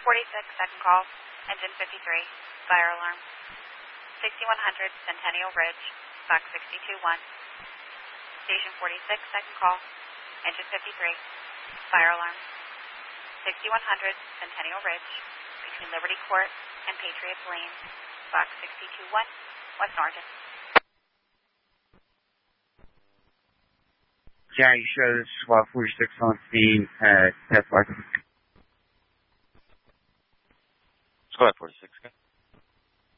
46, second call, engine 53, fire alarm. 6100 Centennial Ridge, Fox 621. Station 46, second call, engine 53, fire alarm. 6100 Centennial Ridge, between Liberty Court and Patriots Lane, Fox 621, West Norton. Jack, you show this SWAT 46 on scene at Test License. SWAT 46, okay.